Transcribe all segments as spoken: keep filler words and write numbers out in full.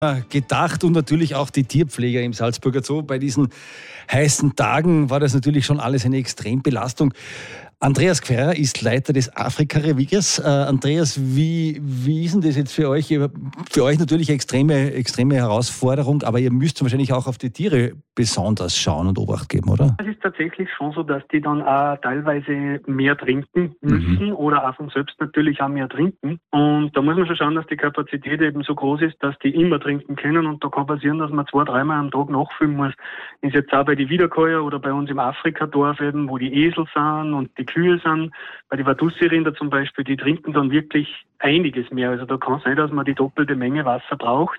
gedacht und natürlich auch die Tierpfleger im Salzburger Zoo. Bei diesen heißen Tagen war das natürlich schon alles eine Extrembelastung. Andreas Gfeirer ist Leiter des Afrika-Reviers. Äh, Andreas, wie, wie ist denn das jetzt für euch? Für euch natürlich eine extreme, extreme Herausforderung, aber ihr müsst wahrscheinlich auch auf die Tiere besonders schauen und Obacht geben, oder? Es ist tatsächlich schon so, dass die dann auch teilweise mehr trinken müssen mhm. oder auch von selbst natürlich auch mehr trinken. Und da muss man schon schauen, dass die Kapazität eben so groß ist, dass die immer trinken können. Und da kann passieren, dass man zwei, dreimal am Tag nachfüllen muss. Ist jetzt auch bei den Wiederkäuer oder bei uns im Afrikadorf eben, wo die Esel sind und die Kühe sind. Bei den Vadussi-Rinder zum Beispiel, die trinken dann wirklich einiges mehr. Also da kann es sein, dass man die doppelte Menge Wasser braucht.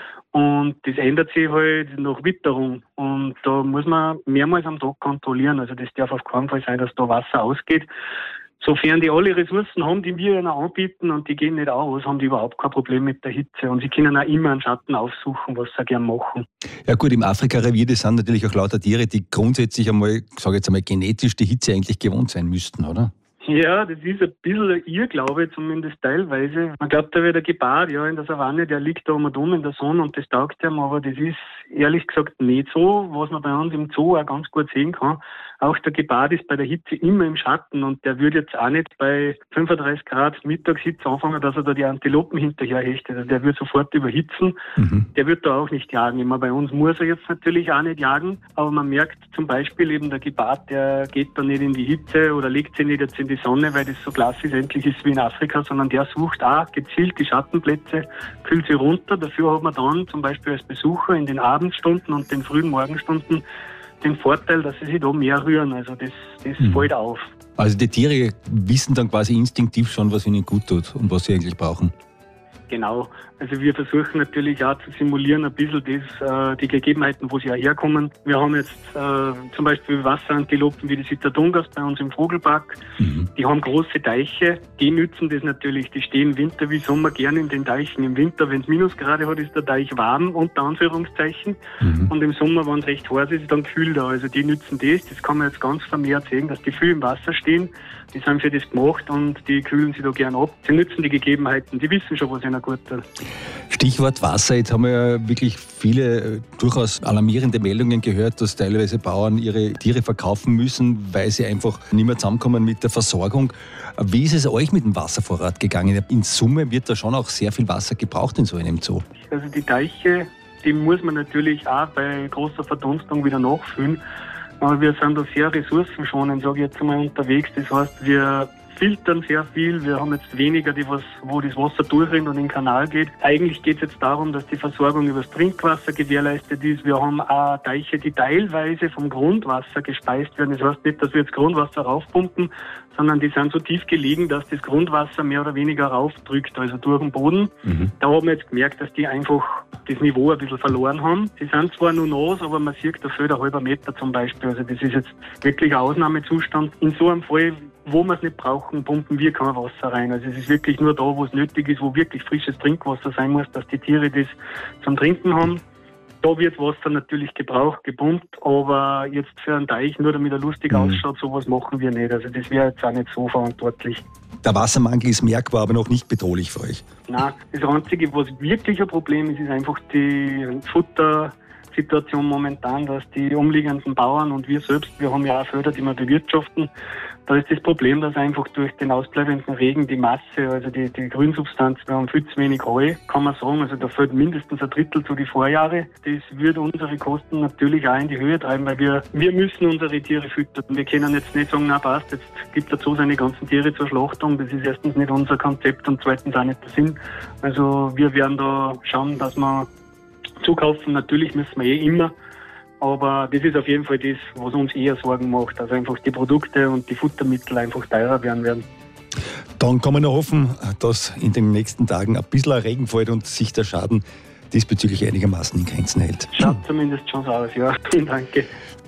Und das ändert sich halt nach Witterung. Und da muss man mehrmals am Tag kontrollieren. Also das darf auf keinen Fall sein, dass da Wasser ausgeht. Sofern die alle Ressourcen haben, die wir ihnen anbieten und die gehen nicht aus, haben die überhaupt kein Problem mit der Hitze. Und sie können auch immer einen Schatten aufsuchen, was sie gerne machen. Ja gut, im Afrika-Revier, das sind natürlich auch lauter Tiere, die grundsätzlich einmal, sage jetzt einmal, genetisch die Hitze eigentlich gewohnt sein müssten, oder? Ja, das ist ein bisschen ein Irrglaube, zumindest teilweise. Man glaubt, da wird der Gepard, ja, in der Savanne, der liegt da um und um in der Sonne und das taugt ihm, aber das ist ehrlich gesagt nicht so, was man bei uns im Zoo auch ganz gut sehen kann. Auch der Gepard ist bei der Hitze immer im Schatten und der würde jetzt auch nicht bei fünfunddreißig Grad Mittagshitze anfangen, dass er da die Antilopen hinterher hechtet. Also der wird sofort überhitzen. Mhm. Der wird da auch nicht jagen. Immer bei uns muss er jetzt natürlich auch nicht jagen, aber man merkt zum Beispiel eben der Gepard, der geht da nicht in die Hitze oder legt sich nicht jetzt in die Sonne, weil das so klassisch endlich ist wie in Afrika, sondern der sucht auch gezielt die Schattenplätze, kühlt sie runter. Dafür hat man dann zum Beispiel als Besucher in den Abendstunden und den frühen Morgenstunden den Vorteil, dass sie sich da mehr rühren. Also das, das mhm. fällt auf. Also die Tiere wissen dann quasi instinktiv schon, was ihnen gut tut und was sie eigentlich brauchen. Genau. Also wir versuchen natürlich auch zu simulieren ein bisschen das, äh, die Gegebenheiten, wo sie auch herkommen. Wir haben jetzt äh, zum Beispiel Wasserantilopen wie die Sitatungas bei uns im Vogelpark. Mhm. Die haben große Teiche, die nützen das natürlich. Die stehen Winter wie Sommer gerne in den Teichen. Im Winter, wenn es Minusgrade hat, ist der Teich warm, unter Anführungszeichen. Mhm. Und im Sommer, wenn es recht heiß ist, ist dann kühl da. Also die nützen das. Das kann man jetzt ganz vermehrt sehen, dass die viel im Wasser stehen. Die sind für das gemacht und die kühlen sich da gerne ab. Sie nützen die Gegebenheiten. Die wissen schon, was ihnen gut tut. Stichwort Wasser. Jetzt haben wir ja wirklich viele äh, durchaus alarmierende Meldungen gehört, dass teilweise Bauern ihre Tiere verkaufen müssen, weil sie einfach nicht mehr zusammenkommen mit der Versorgung. Wie ist es euch mit dem Wasservorrat gegangen? In Summe wird da schon auch sehr viel Wasser gebraucht in so einem Zoo. Also die Teiche, die muss man natürlich auch bei großer Verdunstung wieder nachfüllen. Aber wir sind da sehr ressourcenschonend, sage ich jetzt einmal, unterwegs. Das heißt, wir filtern sehr viel. Wir haben jetzt weniger, die was, wo das Wasser durchrinnt und in den Kanal geht. Eigentlich geht es jetzt darum, dass die Versorgung über das Trinkwasser gewährleistet ist. Wir haben auch Teiche, die teilweise vom Grundwasser gespeist werden. Das heißt nicht, dass wir jetzt Grundwasser raufpumpen, sondern die sind so tief gelegen, dass das Grundwasser mehr oder weniger raufdrückt, also durch den Boden. Mhm. Da haben wir jetzt gemerkt, dass die einfach das Niveau ein bisschen verloren haben. Sie sind zwar nur nass, aber man sieht, da fehlt ein halber Meter zum Beispiel. Also das ist jetzt wirklich ein Ausnahmezustand. In so einem Fall, wo wir es nicht brauchen, pumpen wir kein Wasser rein. Also es ist wirklich nur da, wo es nötig ist, wo wirklich frisches Trinkwasser sein muss, dass die Tiere das zum Trinken haben. Da wird Wasser natürlich gebraucht, gepumpt, aber jetzt für einen Teich, nur damit er lustig mhm. ausschaut, sowas machen wir nicht. Also das wäre jetzt auch nicht so verantwortlich. Der Wassermangel ist merkbar, aber noch nicht bedrohlich für euch. Nein, das Einzige, was wirklich ein Problem ist, ist einfach die Futtersituation momentan, dass die umliegenden Bauern und wir selbst, wir haben ja auch Felder, die wir bewirtschaften. Da ist das Problem, dass einfach durch den ausbleibenden Regen die Masse, also die, die Grünsubstanz, wir haben viel zu wenig Heu, kann man sagen. Also da fehlt mindestens ein Drittel zu die Vorjahre. Das würde unsere Kosten natürlich auch in die Höhe treiben, weil wir, wir müssen unsere Tiere füttern. Wir können jetzt nicht sagen, na passt, jetzt gibt dazu seine ganzen Tiere zur Schlachtung. Das ist erstens nicht unser Konzept und zweitens auch nicht der Sinn. Also wir werden da schauen, dass wir zukaufen. Natürlich müssen wir eh immer. Aber das ist auf jeden Fall das, was uns eher Sorgen macht, dass einfach die Produkte und die Futtermittel einfach teurer werden werden. Dann kann man nur hoffen, dass in den nächsten Tagen ein bisschen Regen fällt und sich der Schaden diesbezüglich einigermaßen in Grenzen hält. Schaut zumindest schon so aus, ja. Danke.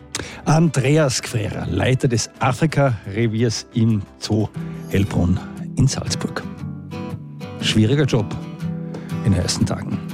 Andreas Gfeirer, Leiter des Afrika-Reviers im Zoo Hellbrunn in Salzburg. Schwieriger Job in den ersten Tagen.